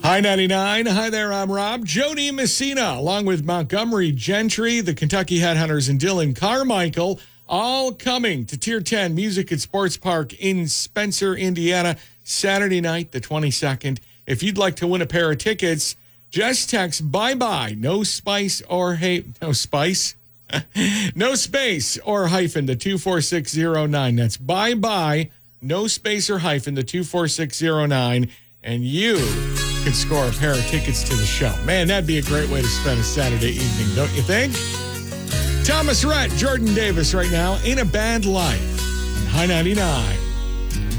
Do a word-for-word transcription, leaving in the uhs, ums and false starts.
Hi ninety-nine. Hi there, I'm Rob. Jody Messina, along with Montgomery Gentry, the Kentucky Headhunters, and Dylan Carmichael, all coming to Tier ten Music and Sports Park in Spencer, Indiana, Saturday night, the twenty-second. If you'd like to win a pair of tickets, just text bye-bye, no spice or hey, no spice, no space or hyphen to two four six zero nine. That's bye-bye, no space or hyphen to two four six zero nine, and you could score a pair of tickets to the show. Man, that'd be a great way to spend a Saturday evening, don't you think? Thomas Rhett, Jordan Davis right now, Ain't a Bad Life. High ninety-nine.